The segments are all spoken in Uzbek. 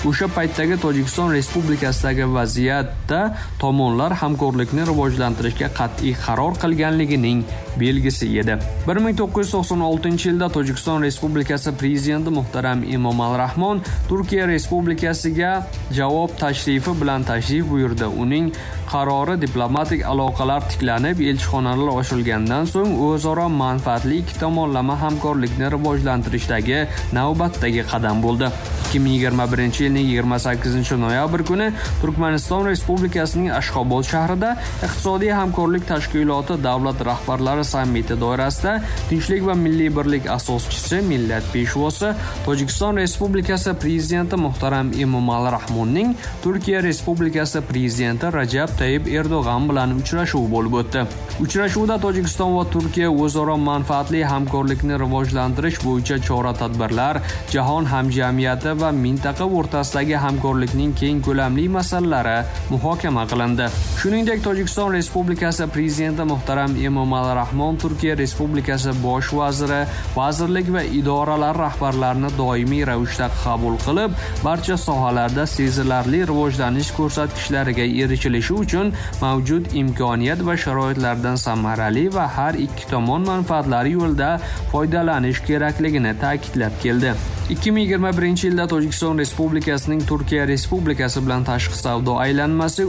O'sha paytdagi Tojikiston Respublikasidagi vaziyatda tomonlar hamkorlikni rivojlantirishga qat'iy qaror qilganligining belgisi edi. 1996-yilda Tojikiston Respublikasi prezidenti muhtaram Emomali Rahmon Turkiya Respublikasiga javob tashrifi bilan tashrif buyurdi. Uning qarori diplomatik aloqalar tiklanib, elchixonalar ochilgandan so'ng o'zaro manfaatli ikki tomonlama hamkorlikni rivojlantirishdagi navbatdagi qadam bo'ldi. 2021-yilning 28-noyabr kuni Turkmaniston Respublikasining Ashxobod shahrida Iqtisodiy hamkorlik tashkiloti davlat rahbarlari sammiti doirasida Tinchlik va milliy birlik asoschisi, millat peshvosi, Tojikiston Respublikasi prezidenti muhtaram Emomali Rahmonning Turkiya Respublikasi prezidenti Rajab Tayyip Erdo'g'an bilan uchrashuv bo'lib o'tdi. Uchrashuvda Tojikiston va Turkiya o'zaro manfaatli hamkorlikni rivojlantirish bo'yicha chora-tadbirlar, jahon hamjamiyati va mintaqa o'rtasidagi hamkorlikning keng ko'lamli masalalari muhokama qilindi. Shuningdek, Tojikiston Respublikasi prezidenti muhtaram Emomali Rahmon Turkiya Respublikasi bosh vaziri, vazirlik va idoralar rahbarlarini doimiy ravishda qabul qilib, barcha sohalarda sezilarli rivojlanish ko'rsatkichlariga erishilishi uchun mavjud imkoniyat va sharoitlardan samarali va har ikki tomon manfaatlari yo'lida foydalanish kerakligini ta'kidlab keldi. 2021-yilda Tojikiston Respublikasining Turkiya Respublikasi bilan tashqi savdo aylanmasi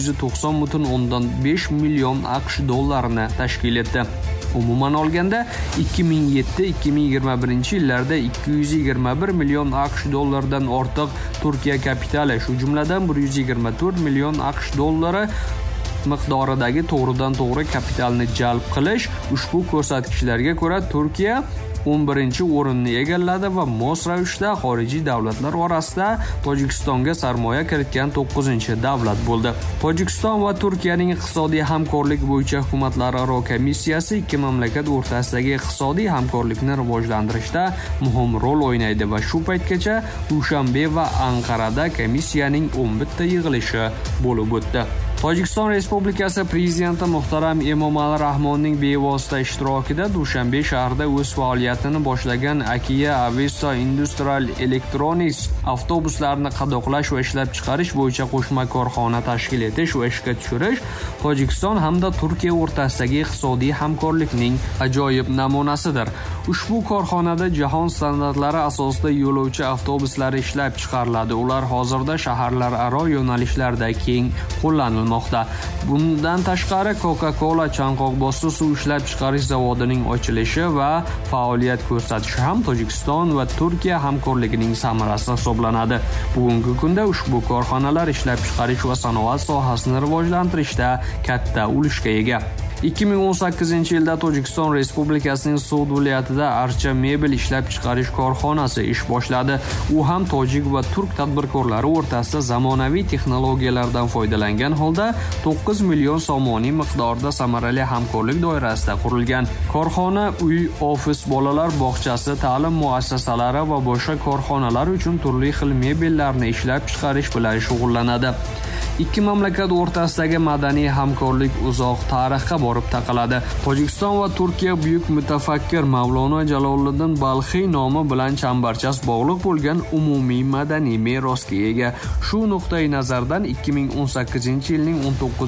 390,5 million AQSh dollarini tashkil etdi. Umuman olganda 2007-2021 yillarda 221 million AQSh dollardan ortiq Turkiya kapitali, shu jumladan 124 million AQSh dollari miqdoridagi to'g'ridan-to'g'ri kapitalni jalb qilish. Ushbu ko'rsatkichlarga ko'ra Turkiya 11-o'rinni egalladi va mos ravishda xorijiy davlatlar orasida Tojikistonga sarmoya kiritgan 9-davlat bo'ldi. Tojikiston va Turkiyaning iqtisodiy hamkorlik bo'yicha hukumatlararo komissiyasi ikki mamlakat o'rtasidagi iqtisodiy hamkorlikni rivojlantirishda muhim rol o'ynaydi va shu paytgacha Dushanbe va Anqarada komissiyaning 11 yig'ilishi bo'lib o'tdi. Tojikiston Respublikasi prezidenti muhtaram Emomali Rahmonning bevosita ishtirokida Dushanbe shahrida o'z faoliyatini boshlagan Akia Avesta Industrial Electronics avtobuslarini qadoqlash va ishlab chiqarish bo'yicha qo'shma korxona tashkil etish va ishga tushirish Tojikiston hamda Turkiya o'rtasidagi iqtisodiy hamkorlikning ajoyib namunasidir. Ushbu korxonada jahon standartlari asosida yo'lovchi avtobuslari ishlab chiqariladi. Ular hozirda shaharlararo yo'nalishlarda keng qo'llanilmoqda. Bundan tashqari Coca-Cola chanqoqbosti suv ishlab chiqarish zavodining ochilishi va faoliyat ko'rsatishi ham Tojikiston va Turkiya hamkorligining samarasi hisoblanadi. Bugungi kunda ushbu korxonalar ishlab chiqarish va sanoat sohasini rivojlantirishda katta ulushga ega. 2018-yilda Tojikiston Respublikasining Sud viloyatida archa mebel ishlab chiqarish korxonasi ish boshladi. U ham tojik va turk tadbirkorlari o'rtasida zamonaviy texnologiyalardan foydalangan holda 9 million somoniy miqdorda samarali hamkorlik doirasida qurilgan. Korxona uy, ofis, bolalar bog'chasi, ta'lim muassasalari va boshqa korxonalar uchun turli xil mebellarni ishlab chiqarish bilan shug'ullanadi. Ikki mamlakat o'rtasidagi madaniy hamkorlik uzoq tarixga borib taqaladi. Tojikiston va Turkiya buyuk mutafakkir Mavlono Jaloliddin Balxiy nomi bilan chambarchas bog'liq bo'lgan umumiy madaniy merosga ega. Shu nuqtai nazardan 2018-yilning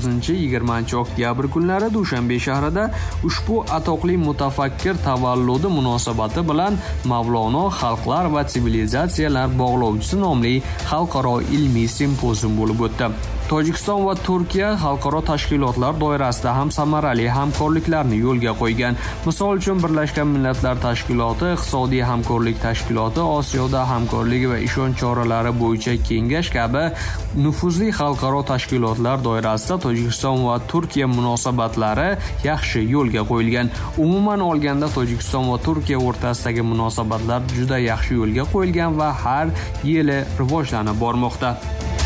19-20 oktyabr kunlari Dushanbe shahrida ushbu atoqli mutafakkir tavalludi munosabati bilan Mavlono xalqlar va sivilizatsiyalar bog'lovchisi nomli xalqaro ilmiy simpozium bo'lib o'tdi. Tojikiston va Turkiya xalqaro tashkilotlar doirasida ham samarali hamkorliklarni yo'lga qo'ygan. Misol uchun Birlashgan Millatlar Tashkiloti, Iqtisodiy hamkorlik tashkiloti, Osiyoda hamkorlik va ishonch choralari bo'yicha kengash kabi nufuzli xalqaro tashkilotlar doirasida Tojikiston va Turkiya munosabatlari yaxshi yo'lga qo'yilgan. Umuman olganda Tojikiston va Turkiya o'rtasidagi munosabatlar juda yaxshi yo'lga qo'yilgan va har yili rivojlanib bormoqda.